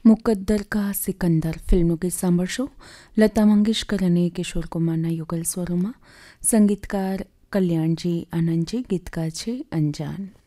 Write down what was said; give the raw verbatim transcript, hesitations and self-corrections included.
મુકદ્દર કા સિકંદર ફિલ્મનું ગીત સાંભળશો. લતા મંગેશકર અને કિશોર કુમારના યુગલ સ્વરોમાં. સંગીતકાર કલ્યાણજી આનંદજી, ગીતકાર છે અંજાન.